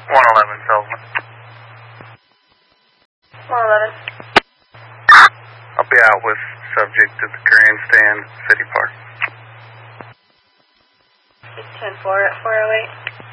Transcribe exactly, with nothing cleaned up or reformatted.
one eleven, Feldman. one eleven. I'll be out with subject at the Grandstand City Park. ten four at four oh eight.